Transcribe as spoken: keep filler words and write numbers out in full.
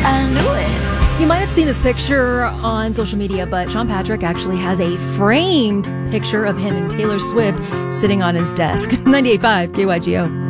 I knew it. You might have seen this picture on social media, but Sean Patrick actually has a framed picture of him and Taylor Swift sitting on his desk. ninety-eight point five K Y G O.